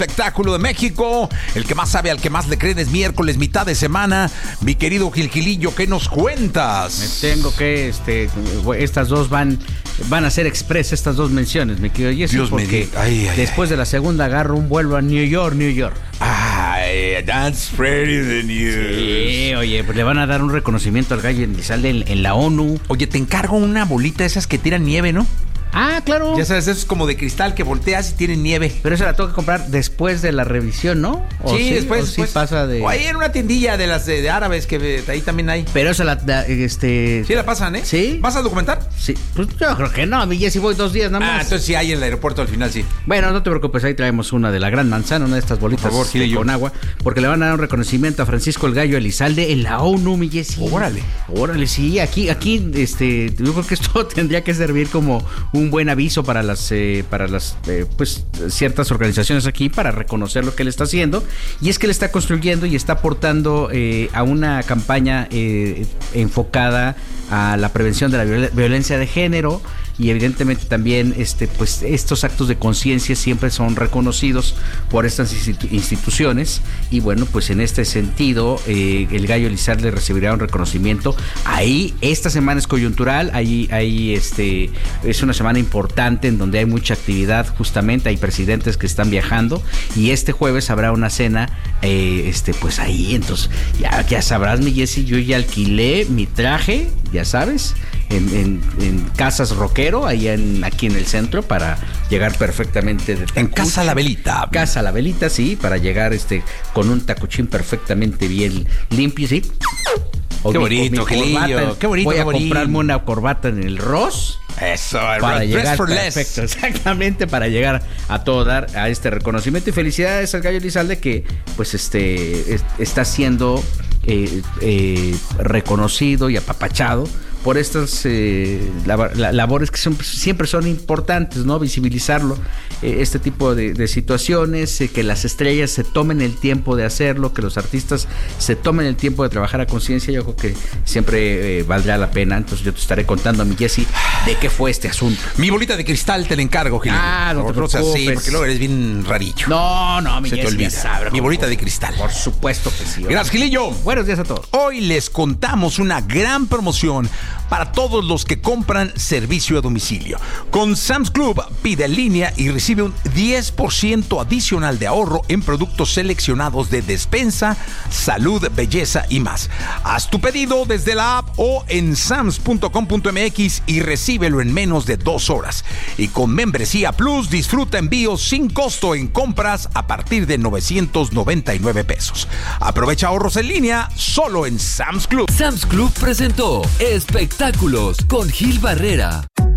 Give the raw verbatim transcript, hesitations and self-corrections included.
espectáculo de México. El que más sabe al que más le creen es miércoles, mitad de semana. Mi querido Gil Gilillo, ¿qué nos cuentas? Me tengo que, este, estas dos van, van a ser express, estas dos menciones, mi querido Jesse, Dios porque me ay, ay, después ay. de la segunda agarro un vuelo a New York, New York. Ay, that's pretty the news. Sí, oye, pues le van a dar un reconocimiento al gallo Elizalde en, en la ONU. Oye, te encargo una bolita de esas que tiran nieve, ¿no? Ah, claro. Ya sabes, eso es como de cristal que volteas y tiene nieve. Pero esa la tengo que comprar después de la revisión, ¿no? ¿O Sí, después, o después. Sí pasa de... O ahí en una tiendilla de las de, de árabes que eh, ahí también hay. Pero esa la, la, este... Sí la pasan, ¿eh? ¿Sí? ¿Vas a documentar? Sí, pues yo creo que no, mi Jessy, voy dos días nada más. Ah, entonces sí hay en el aeropuerto al final, sí. Bueno, no te preocupes, ahí traemos una de la Gran Manzana, una de estas bolitas Por favor, este, Gilillo. con agua, porque le van a dar un reconocimiento a Francisco el Gallo Elizalde en la ONU, mi Jessy. Órale. Órale, sí, aquí, aquí, este, yo creo que esto tendría que servir como un buen aviso para las, eh, para las, eh, pues, ciertas organizaciones aquí para reconocer lo que él está haciendo. Y es que él está construyendo y está aportando eh, a una campaña eh, enfocada a la prevención de la viol- violencia de género. Y evidentemente también este, pues, estos actos de conciencia siempre son reconocidos por estas institu- instituciones. Y bueno, pues en este sentido, eh, el Gallo Elizalde recibirá un reconocimiento. Ahí, esta semana es coyuntural, ahí, ahí este, es una semana importante en donde hay mucha actividad, justamente hay presidentes que están viajando. Y este jueves habrá una cena, eh, este, pues ahí, entonces ya, ya sabrás, mi Jessy, yo ya alquilé mi traje, ya sabes, en, en, en Casas Rockero, ahí en, aquí en el centro, para llegar perfectamente de En Casa La Velita. Casa La Velita, sí, para llegar este con un tacuchín perfectamente bien limpio, sí. O Qué mi- bonito, o mi Gilillo, corbata. qué bonito, Voy a qué bonito. comprarme una corbata en el Ross. Eso, Para dress llegar for less. perfecto, exactamente, para llegar a todo dar a este reconocimiento. Y felicidades al Gallo Elizalde, que pues este es- está siendo eh, eh, reconocido y apapachado por estas eh, lab- la- labores que son, siempre son importantes, ¿no? Visibilizarlo, eh, este tipo de, de situaciones, eh, que las estrellas se tomen el tiempo de hacerlo, que los artistas se tomen el tiempo de trabajar a conciencia. Yo creo que siempre eh, valdrá la pena. Entonces yo te estaré contando, mi Jessy, de qué fue este asunto. Mi bolita de cristal te la encargo, Gilillo. Ah, no te Por favor, preocupes. sí, porque luego eres bien rarillo. No, no, mi Se te Jessy, olvida. ya sabe, Mi por- bolita por- de cristal. Por supuesto que sí. Gracias, Gilillo. Buenos días a todos. Hoy les contamos una gran promoción para todos los que compran servicio a domicilio. Con Sam's Club, pide en línea y recibe un diez por ciento adicional de ahorro en productos seleccionados de despensa, salud, belleza y más. Haz tu pedido desde la app o en sams punto com punto m x y recíbelo en menos de dos horas. Y con Membresía Plus, disfruta envíos sin costo en compras a partir de novecientos noventa y nueve pesos. Aprovecha ahorros en línea solo en Sam's Club. Sam's Club presentó Espectáculos con Gil Barrera.